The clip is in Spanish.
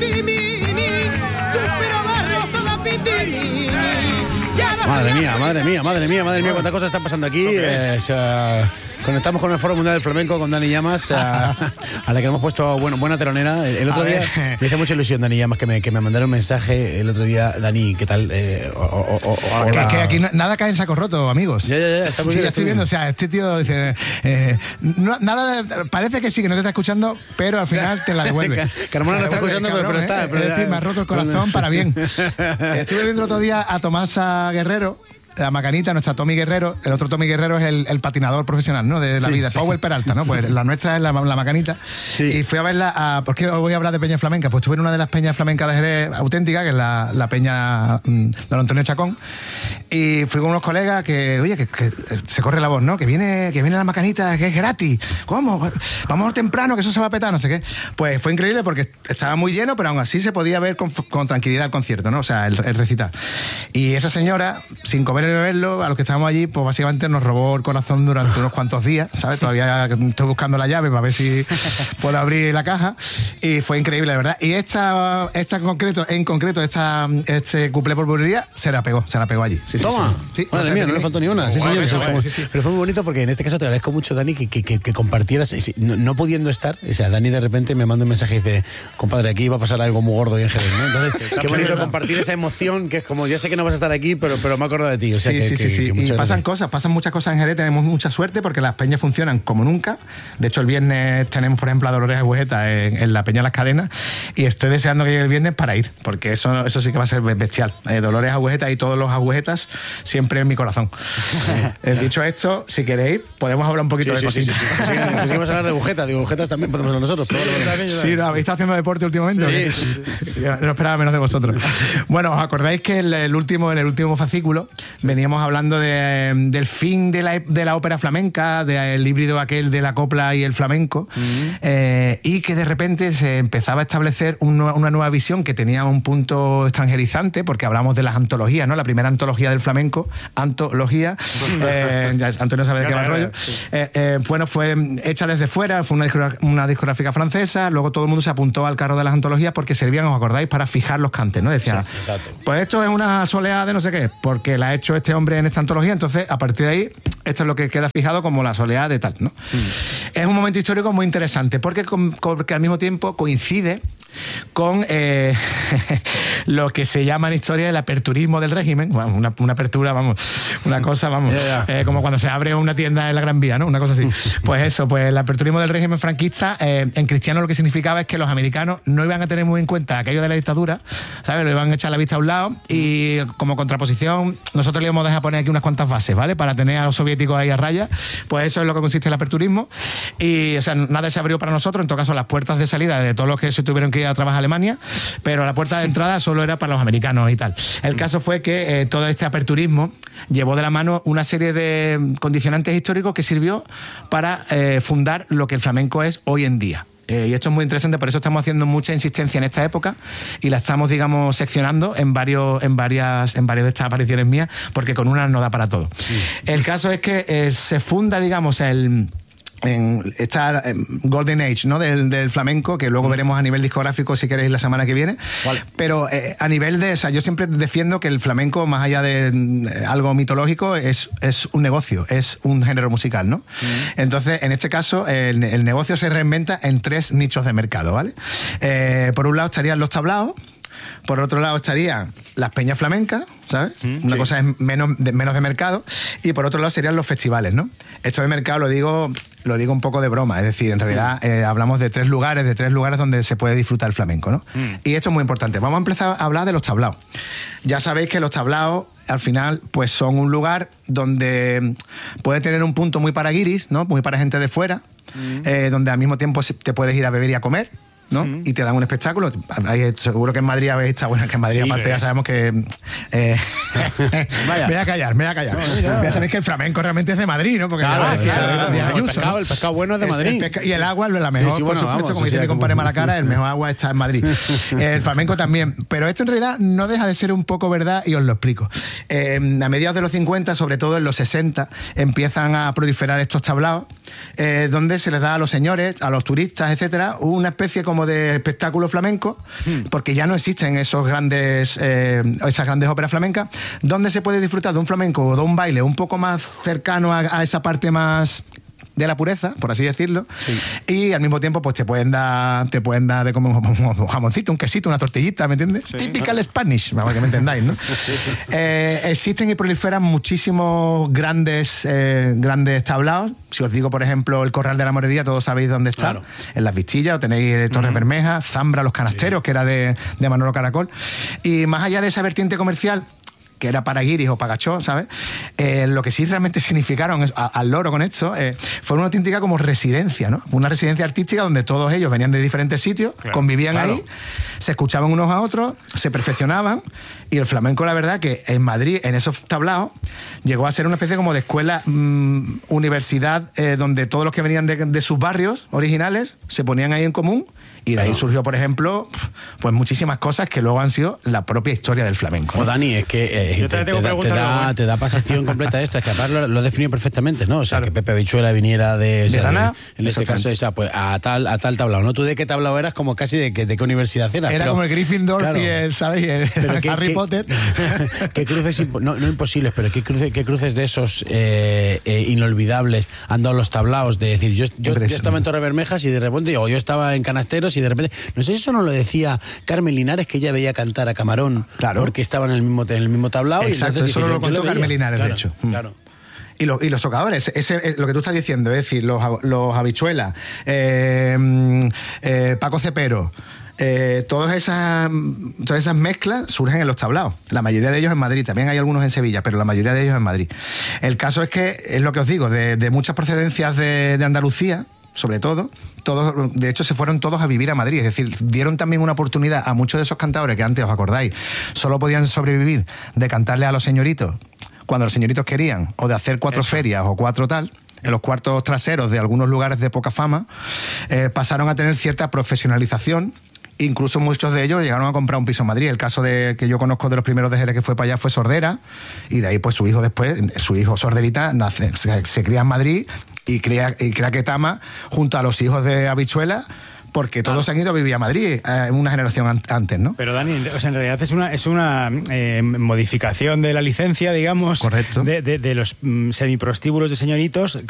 Madre mía, cuántas cosas están pasando aquí. Conectamos con el Foro Mundial del Flamenco con Dani Llamas, a la que hemos puesto buena telonera. El otro día me hizo mucha ilusión Dani Llamas que me mandaron un mensaje el otro día. Dani, ¿qué tal? Que aquí nada cae en saco roto, amigos. Ya, está muy bien. Ya estoy viendo, o sea, este tío dice parece que sí, que no te está escuchando, pero al final te la devuelve. Carmona no está escuchando, pero está. Es decir, me ha roto el corazón para bien. Estuve viendo el otro día a Tomasa Guerrero, la Macanita, nuestra Tommy Guerrero. El otro Tommy Guerrero es el patinador profesional, ¿no? De la vida, sí. Powell Peralta, ¿no? Pues la nuestra es la Macanita. Sí. Y fui a verla ¿por qué os voy a hablar de peña flamenca? Pues estuve en una de las peñas flamencas de Jerez auténtica, que es la peña don Antonio Chacón. Y fui con unos colegas que se corre la voz, ¿no? Que viene la Macanita, que es gratis. ¿Cómo? Vamos temprano, que eso se va a petar, no sé qué. Pues fue increíble porque estaba muy lleno, pero aún así se podía ver con tranquilidad el concierto, ¿no? O sea, el recital. Y esa señora, sin comer y beberlo, a los que estábamos allí, pues básicamente nos robó el corazón durante unos cuantos días, ¿sabes? Todavía estoy buscando la llave para ver si puedo abrir la caja, y fue increíble, la verdad. Y esta en concreto, este cuplé por bulería se la pegó allí. Sí, Toma. Sí, madre mía, no le faltó ni una. Sí. Pero fue muy bonito porque en este caso te agradezco mucho, Dani, que compartieras, no pudiendo estar. O sea, Dani de repente me manda un mensaje y dice: compadre, aquí va a pasar algo muy gordo y en Jerez, ¿no? Entonces, qué bonito compartir esa emoción, que es como, ya sé que no vas a estar aquí, pero me acuerdo de ti. O sea, sí. Y pasan muchas cosas en Jerez. Tenemos mucha suerte porque las peñas funcionan como nunca. De hecho, el viernes tenemos, por ejemplo, a Dolores Agujeta en la Peña Las Cadenas, y estoy deseando que llegue el viernes para ir, porque eso sí que va a ser bestial. Dolores Agujeta y todos los agujetas siempre en mi corazón. Dicho esto, si queréis, podemos hablar un poquito de cositas. Seguimos a hablar de agujetas. Digo, agujetas también podemos hablar nosotros. Sí, ¿no? ¿Habéis estado haciendo deporte últimamente? Sí. No esperaba menos de vosotros. Bueno, ¿os acordáis que en el último fascículo veníamos hablando del fin de la ópera flamenca, del híbrido aquel de la copla y el flamenco, y que de repente se empezaba a establecer una nueva visión que tenía un punto extranjerizante, porque hablamos de las antologías, ¿no? La primera antología del flamenco, antología, ya Antonio sabe de qué va el rollo. Bueno, fue hecha desde fuera, fue una discográfica francesa, luego todo el mundo se apuntó al carro de las antologías porque servían, ¿os acordáis?, para fijar los cantes, ¿no? Decía, pues esto es una soleá de no sé qué, porque la ha hecho este hombre en esta antología, entonces a partir de ahí esto es lo que queda fijado como la soleá de tal, ¿no? Es un momento histórico muy interesante porque al mismo tiempo coincide con lo que se llama en historia el aperturismo del régimen. Vamos, una apertura, vamos, una cosa, vamos, como cuando se abre una tienda en la Gran Vía, ¿no? Una cosa así. Pues eso, pues el aperturismo del régimen franquista, en cristiano lo que significaba es que los americanos no iban a tener muy en cuenta aquello de la dictadura, ¿sabes? Lo iban a echar la vista a un lado, y como contraposición nosotros le íbamos a dejar poner aquí unas cuantas bases, ¿vale? Para tener a los soviéticos ahí a raya. Pues eso es lo que consiste el aperturismo. Y, o sea, nada se abrió para nosotros, en todo caso las puertas de salida de todos los que se tuvieron que ir a trabajar a Alemania, pero la puerta de entrada solo era para los americanos y tal. El caso fue que todo este aperturismo llevó de la mano una serie de condicionantes históricos que sirvió para fundar lo que el flamenco es hoy en día. Y esto es muy interesante, por eso estamos haciendo mucha insistencia en esta época y la estamos, digamos, seccionando en varias de estas apariciones mías, porque con una no da para todo. El caso es que se funda, digamos, en esta Golden Age, ¿no? del flamenco, que luego veremos a nivel discográfico si queréis la semana que viene. Vale. Pero a nivel de, o sea, yo siempre defiendo que el flamenco, más allá de algo mitológico, es un negocio, es un género musical, ¿no? Entonces, en este caso, el negocio se reinventa en 3 nichos de mercado, ¿vale? Por un lado estarían los tablaos, por otro lado estarían las peñas flamencas, ¿sabes? Una cosa es menos de mercado, y por otro lado serían los festivales, ¿no? Esto de mercado lo digo un poco de broma, es decir, en realidad hablamos de 3 lugares donde se puede disfrutar el flamenco, ¿no? Y esto es muy importante. Vamos a empezar a hablar de los tablaos. Ya sabéis que los tablaos, al final, pues son un lugar donde puede tener un punto muy para guiris, ¿no? Muy para gente de fuera, donde al mismo tiempo te puedes ir a beber y a comer, ¿no? Y te dan un espectáculo. Seguro que en Madrid habéis estado, bueno, que en Madrid aparte ya sabemos que me voy a callar. Ya sabéis que el flamenco realmente es de Madrid, ¿no? Porque el pescado bueno es de Madrid. Y el agua es la mejor, por supuesto, como dice mi compadre Malacara, el mejor agua está en Madrid. El flamenco también. Pero esto en realidad no deja de ser un poco verdad, y os lo explico. A mediados de los 50, sobre todo en los 60, empiezan a proliferar estos tablaos, donde se les da a los señores, a los turistas, etcétera, una especie como de espectáculo flamenco, porque ya no existen esas grandes óperas flamencas, donde se puede disfrutar de un flamenco o de un baile un poco más cercano a esa parte más de la pureza, por así decirlo, y al mismo tiempo pues te pueden dar de comer un jamoncito, un quesito, una tortillita, ¿me entiendes? Sí. Typical Spanish, para que me entendáis, ¿no? Existen y proliferan muchísimos grandes tablaos. Si os digo, por ejemplo, el Corral de la Morería, todos sabéis dónde está, claro. En Las Vistillas, o tenéis Torres Bermejas, Zambra, Los Canasteros, que era de Manolo Caracol. Y más allá de esa vertiente comercial, que era para guiris o para gachó, ¿sabes? Lo que sí realmente significaron al loro con esto fue una auténtica como residencia, ¿no? Una residencia artística donde todos ellos venían de diferentes sitios, claro, convivían ahí, se escuchaban unos a otros, se perfeccionaban, y el flamenco, la verdad, que en Madrid, en esos tablaos, llegó a ser una especie como de escuela, universidad, donde todos los que venían de sus barrios originales se ponían ahí en común. Y de ahí surgió, por ejemplo, pues muchísimas cosas que luego han sido la propia historia del flamenco. O Dani, es que te da pasación completa esto. Es que aparte lo has definido perfectamente, ¿no? O sea, claro, que Pepe Habichuela viniera de Granada, en este caso, pues a tal tablao. ¿No? Tú de qué tablao eras, como casi de qué universidad eras. Era como el Gryffindor, claro, y el, ¿sabes? El Harry Potter. ¿Qué cruces, no imposibles, pero qué cruces de esos inolvidables han dado los tablaos? De decir, yo estaba en Torres Bermejas y de repente, yo estaba en Canasteros y de repente, no sé si eso no lo decía Carmen Linares, que ella veía cantar a Camarón, claro, porque estaban en el mismo tablao. Exacto, y eso lo contó Carmen Linares, claro, de hecho. Claro. Y los tocadores, lo que tú estás diciendo, es decir, los Habichuelas, Paco Cepero, todas esas mezclas surgen en los tablaos. La mayoría de ellos en Madrid, también hay algunos en Sevilla, pero la mayoría de ellos en Madrid. El caso es que, es lo que os digo, de muchas procedencias de Andalucía, sobre todo, todos, de hecho se fueron todos a vivir a Madrid, es decir, dieron también una oportunidad a muchos de esos cantadores que antes, os acordáis, solo podían sobrevivir de cantarle a los señoritos cuando los señoritos querían, o de hacer 4 ferias o 4 tal, en los cuartos traseros de algunos lugares de poca fama, pasaron a tener cierta profesionalización. Incluso muchos de ellos llegaron a comprar un piso en Madrid. El caso que yo conozco de los primeros de Jerez que fue para allá fue Sordera, y de ahí pues su hijo Sorderita se cría en Madrid y crea Ketama junto a los hijos de Habichuela, porque todos han ido a vivir a Madrid una generación antes, ¿no? Pero Dani, o sea, en realidad es una modificación de la licencia, digamos, correcto, de los semiprostíbulos de señoritos